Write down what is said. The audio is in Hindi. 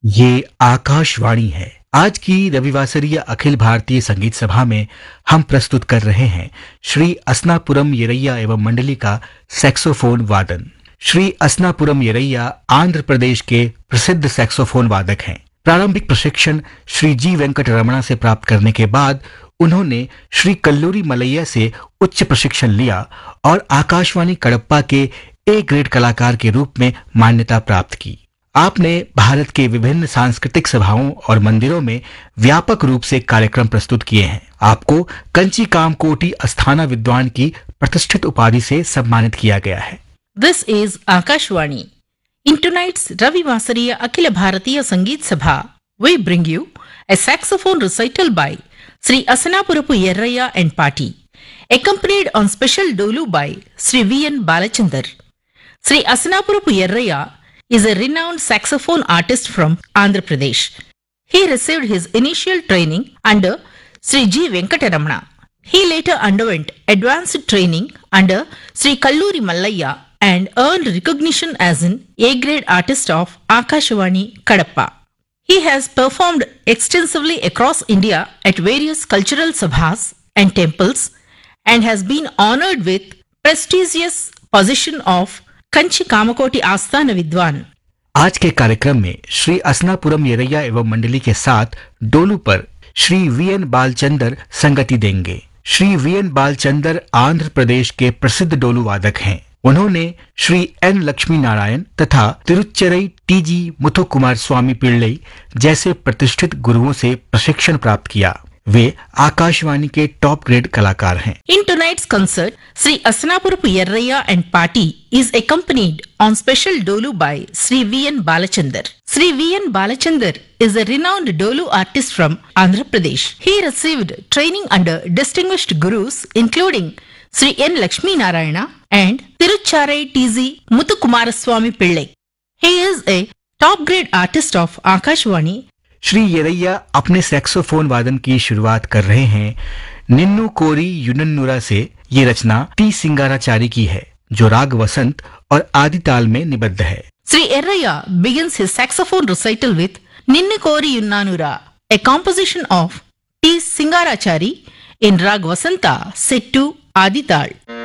ये आकाशवाणी है। आज की रविवासरीय अखिल भारतीय संगीत सभा में हम प्रस्तुत कर रहे हैं श्री असनापुरम येरैया एवं मंडली का सैक्सोफोन वादन। श्री असनापुरम येरैया आंध्र प्रदेश के प्रसिद्ध सैक्सोफोन वादक हैं। प्रारंभिक प्रशिक्षण श्री जी वेंकट रमणा से प्राप्त करने के बाद उन्होंने श्री कल्लूरी मलैया से उच्च प्रशिक्षण लिया और आकाशवाणी कडप्पा के ए ग्रेड कलाकार के रूप में मान्यता प्राप्त की। आपने भारत के विभिन्न सांस्कृतिक सभाओं और मंदिरों में व्यापक रूप से कार्यक्रम प्रस्तुत किए हैं। आपको कंची कामकोटी अस्थाना विद्वान की प्रतिष्ठित उपाधि से सम्मानित किया गया है। This is Akashvani. In tonight's Ravi Vasariya Akhila Bharatiya Sangeet Sabha, we bring you a saxophone recital by Sri Asanapurapu Yerraya and Party, accompanied on special dolu by Sri V.N. Balachandar. Sri Asanapurapu Yerraya is a renowned saxophone artist from Andhra Pradesh. He received his initial training under Sri G. Venkataramana. He later underwent advanced training under Sri Kalluri Mallaya and earned recognition as an A-grade artist of Akashvani Kadapa. He has performed extensively across India at various cultural sabhas and temples and has been honored with prestigious position of Kanchi Kamakoti आस्थान विद्वान। आज के कार्यक्रम में श्री असनापुरम येरैया एवं मंडली के साथ डोलू पर श्री वी.एन. बालचंदर संगति देंगे। श्री वी.एन. बालचंदर आंध्र प्रदेश के प्रसिद्ध डोलू वादक हैं। उन्होंने श्री एन. लक्ष्मी नारायण तथा तिरुच्चरई टी.जी. मुथुकुमार स्वामी पिल्लई जैसे प्रतिष्ठित गुरुओं से प्रशिक्षण प्राप्त किया। वे आकाशवाणी के टॉप ग्रेड कलाकार हैं। In tonight's concert, Sri Asanapurapu Yerraya and Party is accompanied on special dolu by Sri V.N. Balachandar. Sri V.N. Balachandar is a renowned dolu artist from Andhra Pradesh. He received training under distinguished gurus including Sri N. Lakshmi Narayana and Tirucharai T.Z. Muthukumaraswamy Pillai. He is a top grade artist of Akashvani. Shri येरैया अपने सैक्सोफोन वादन की शुरुआत कर रहे हैं निन्नु कोरी युनन्नुरा से। ये रचना टी सिंगाराचारी की है जो राग वसंत और आदि ताल में निबद्ध है। Sri Yerraya begins his saxophone recital with Ninnu Kori Yunnanura, a composition of T. Singarachari in Rag Vasanta set to Adi Tal.